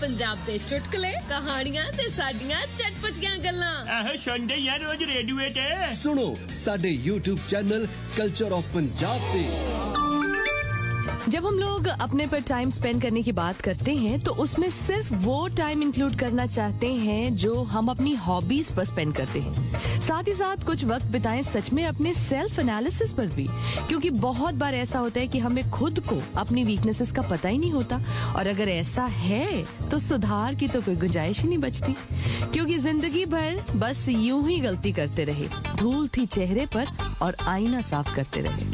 पंजाब दे चुटकुले कहानियां ते साडियां चटपटियां गल्लां आहो सुनदे यार रोज रेडियो ते सुनो साडे YouTube channel culture of Punjab पे। जब हम लोग अपने पर टाइम स्पेंड करने की बात करते हैं तो उसमें सिर्फ वो टाइम इंक्लूड करना चाहते हैं जो हम अपनी हॉबीज पर स्पेंड करते हैं। साथ ही साथ कुछ वक्त बिताएं सच में अपने सेल्फ एनालिसिस पर भी, क्योंकि बहुत बार ऐसा होता है कि हमें खुद को अपनी वीकनेसेस का पता ही नहीं होता, और अगर ऐसा है तो सुधार की तो कोई गुंजाइश ही नहीं बचती, क्योंकि जिंदगी भर बस यूं ही गलती करते रहे, धूल थी चेहरे पर और आईना साफ करते रहे।